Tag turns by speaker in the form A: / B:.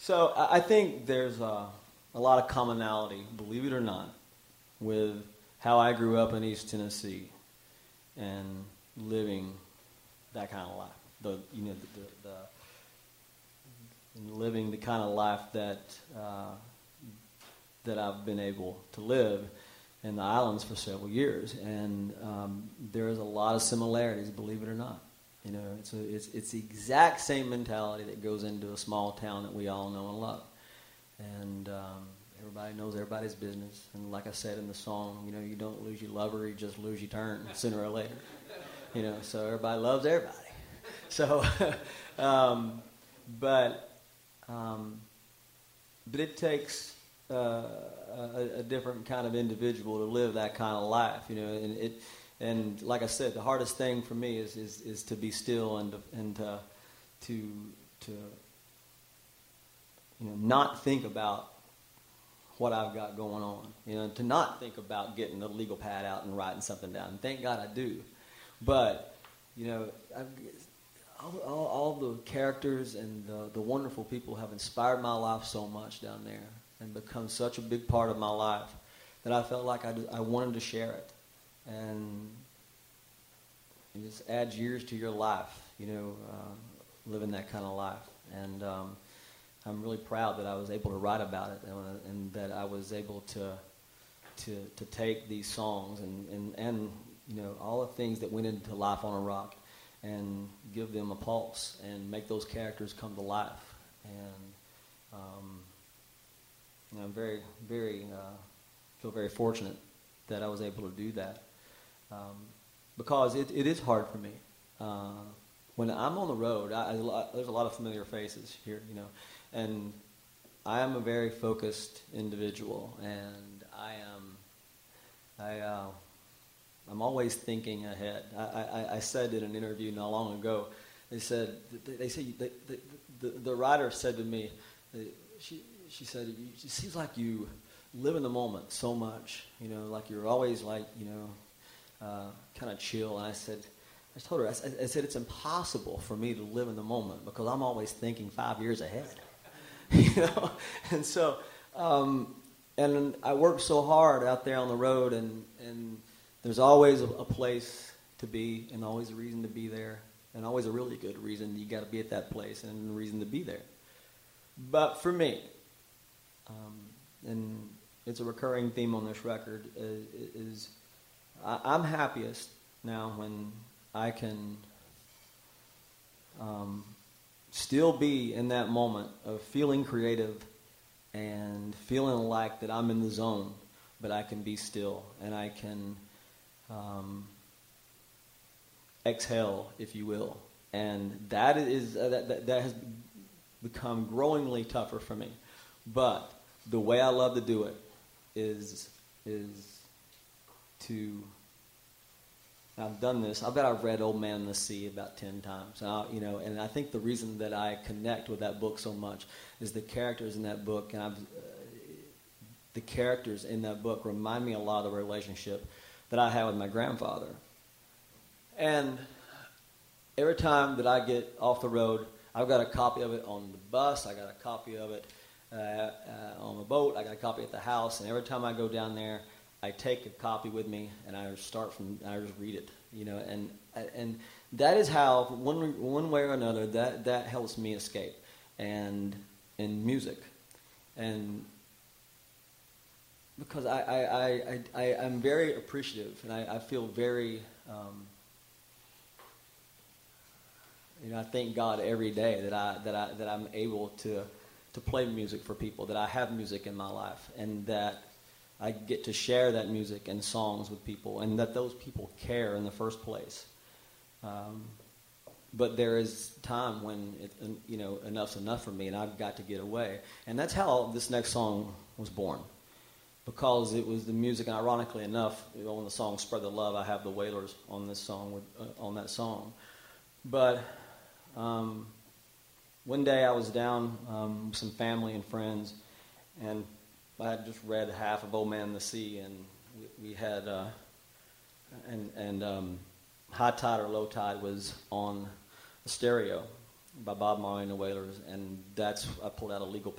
A: So I think there's a lot of commonality, believe it or not, with how I grew up in East Tennessee and living that kind of life. And living the kind of life that I've been able to live in the islands for several years, and there is a lot of similarities, believe it or not. You know, it's the exact same mentality that goes into a small town that we all know and love, and everybody knows everybody's business. And like I said in the song, you know, you don't lose your lover, you just lose your turn sooner or later. You know, so everybody loves everybody. So, but it takes a different kind of individual to live that kind of life, you know. And like I said, the hardest thing for me is to be still and to you know, not think about what I've got going on, you know, to not think about getting the legal pad out and writing something down. And thank God I do, but you know, all the characters and the wonderful people have inspired my life so much down there and become such a big part of my life that I felt like I wanted to share it. And it just adds years to your life, you know, living that kind of life. And I'm really proud that I was able to write about it and that I was able to take these songs and you know, all the things that went into Life on a Rock and give them a pulse and make those characters come to life. And you know, I'm very, very feel very fortunate that I was able to do that, because it is hard for me. When I'm on the road, there's a lot of familiar faces here, you know, and I am a very focused individual, and I'm always thinking ahead. I said in an interview not long ago, the writer said to me, she said, it seems like you live in the moment so much, you know, like you're always like, you know, kind of chill. And I told her, I said, it's impossible for me to live in the moment because I'm always thinking 5 years ahead, you know. And so, and I work so hard out there on the road, and there's always a place to be, and always a reason to be there, and always a really good reason. You got to be at that place and a reason to be there. But for me, and it's a recurring theme on this record, is I'm happiest now when I can still be in that moment of feeling creative and feeling like that I'm in the zone, but I can be still and I can exhale, if you will. And that has become growingly tougher for me. But the way I love to do it is to, I've done this. I bet I've read Old Man and the Sea about 10 times. You know, and I think the reason that I connect with that book so much is the characters in that book, and the characters in that book remind me a lot of the relationship that I had with my grandfather. And every time that I get off the road, I've got a copy of it on the bus. I got a copy of it on the boat. I got a copy at the house. And every time I go down there, I take a copy with me, and I just read it, you know. And that is how, one way or another, that helps me escape. And in music, and because I'm very appreciative, and I feel very, you know, I thank God every day that I'm able to play music for people, that I have music in my life, and that I get to share that music and songs with people, and that those people care in the first place. But there is time when you know, enough's enough for me, and I've got to get away. And that's how this next song was born, because it was the music. And ironically enough, you know, on the song "Spread the Love," I have the Wailers on this song on that song. But one day I was down with some family and friends, and I had just read half of Old Man and the Sea, and we had High Tide or Low Tide was on the stereo by Bob Marley and the Wailers, and I pulled out a legal pad